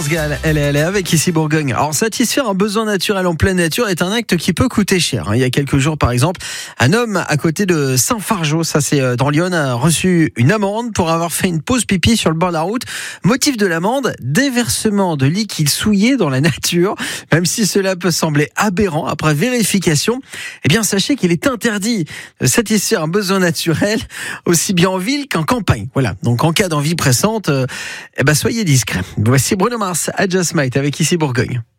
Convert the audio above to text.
Gall, elle est avec ici Bourgogne. Alors satisfaire un besoin naturel en pleine nature est un acte qui peut coûter cher. Il y a quelques jours par exemple, un homme à côté de Saint-Fargeau, ça c'est dans l'Yonne, a reçu une amende pour avoir fait une pause pipi sur le bord de la route. Motif de l'amende, déversement de liquide souillé dans la nature. Même si cela peut sembler aberrant après vérification, eh bien sachez qu'il est interdit de satisfaire un besoin naturel aussi bien en ville qu'en campagne. Voilà, donc en cas d'envie pressante, soyez discret. Voici Bruno Mars à Just Might avec ici Bourgogne.